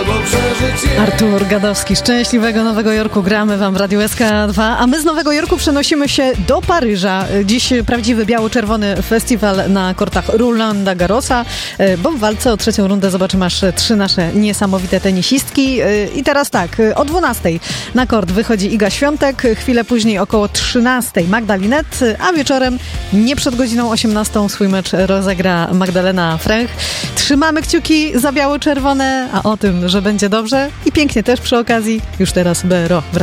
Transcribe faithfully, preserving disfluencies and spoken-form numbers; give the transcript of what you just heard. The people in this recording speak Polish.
Artur Gadowski, szczęśliwego Nowego Jorku gramy wam w Radiu S K dwa, a my z Nowego Jorku przenosimy się do Paryża. Dziś prawdziwy biało-czerwony festiwal na kortach Rolanda Garrosa, bo w walce o trzecią rundę zobaczymy aż trzy nasze niesamowite tenisistki. I teraz tak, o dwunastej na kort wychodzi Iga Świątek, chwilę później około trzynastej Magda Linette, a wieczorem nie przed godziną osiemnastą swój mecz rozegra Magdalena Fręch. Trzymamy kciuki za biało-czerwone, a o tym, że będzie dobrze i pięknie też przy okazji, już teraz B R O.